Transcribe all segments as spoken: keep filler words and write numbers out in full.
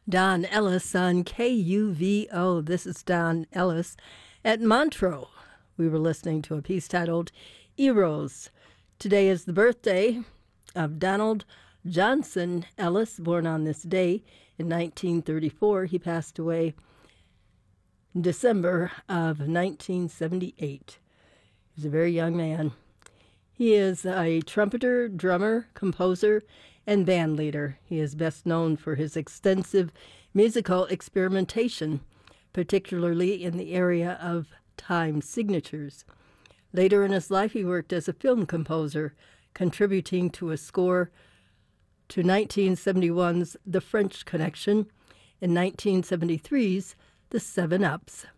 Don Ellis on K U V O. This is Don Ellis at Montreux. We were listening to a piece titled Eros. Today is the birthday of Donald Johnson Ellis, born on this day in nineteen thirty-four. He passed away in December of nineteen seventy-eight. He was a very young man. He is a trumpeter, drummer, composer, and band leader. He is best known for his extensive musical experimentation, particularly in the area of time signatures. Later in his life, he worked as a film composer, contributing to a score to nineteen seventy-one's The French Connection and nineteen seventy-three's The Seven Ups.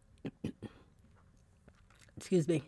Excuse me.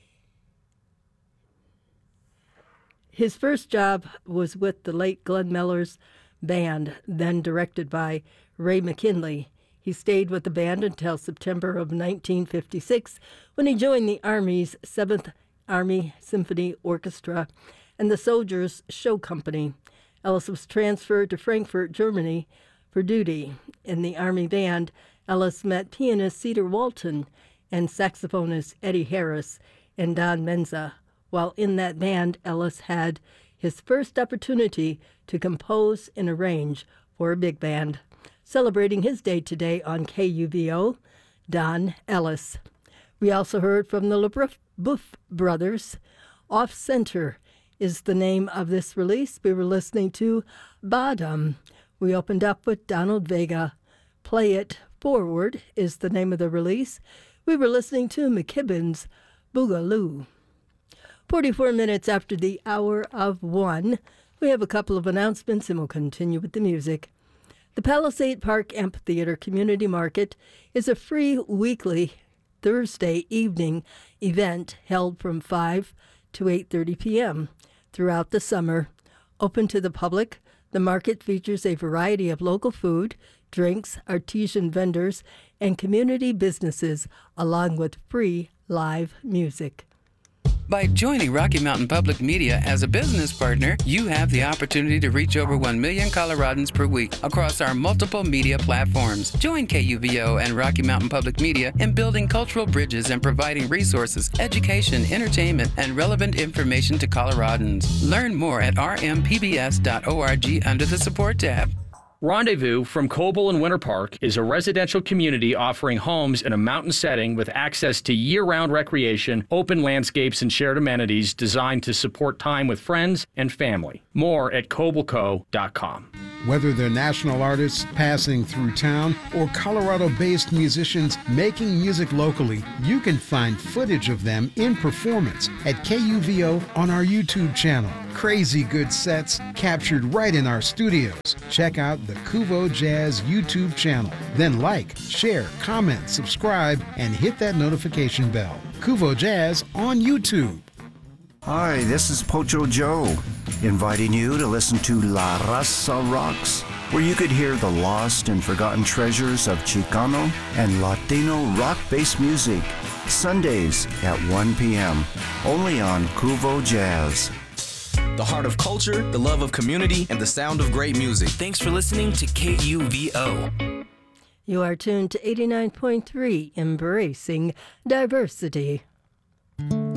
His first job was with the late Glenn Miller's band, then directed by Ray McKinley. He stayed with the band until September of nineteen fifty-six, when he joined the Army's seventh Army Symphony Orchestra and the Soldiers' Show Company. Ellis was transferred to Frankfurt, Germany, for duty. In the Army band, Ellis met pianist Cedar Walton and saxophonist Eddie Harris and Don Menza. While in that band, Ellis had his first opportunity to compose and arrange for a big band. Celebrating his day today on K U V O, Don Ellis. We also heard from the LaBeouf Brothers. Off Center is the name of this release. We were listening to Bottom. We opened up with Donald Vega. Play It Forward is the name of the release. We were listening to McKibbin's Boogaloo. forty-four minutes after the hour of one, we have a couple of announcements and we'll continue with the music. The Palisade Park Amphitheater Community Market is a free weekly Thursday evening event held from five to eight thirty p.m. throughout the summer. Open to the public, the market features a variety of local food, drinks, artisan vendors, and community businesses, along with free live music. By joining Rocky Mountain Public Media as a business partner, you have the opportunity to reach over one million Coloradans per week across our multiple media platforms. Join K U V O and Rocky Mountain Public Media in building cultural bridges and providing resources, education, entertainment, and relevant information to Coloradans. Learn more at r m p b s dot org under the Support tab. Rendezvous from Coble and Winter Park is a residential community offering homes in a mountain setting with access to year-round recreation, open landscapes, and shared amenities designed to support time with friends and family. More at coble co dot com. Whether they're national artists passing through town or Colorado-based musicians making music locally, you can find footage of them in performance at K U V O on our YouTube channel. Crazy good sets captured right in our studios. Check out the Kuvo Jazz YouTube channel. Then like, share, comment, subscribe, and hit that notification bell. Kuvo Jazz on YouTube. Hi, this is Pocho Joe, inviting you to listen to La Raza Rocks, where you could hear the lost and forgotten treasures of Chicano and Latino rock-based music, Sundays at one p.m., only on Kuvo Jazz. The heart of culture, the love of community, and the sound of great music. Thanks for listening to K U V O. You are tuned to eighty-nine point three, Embracing Diversity.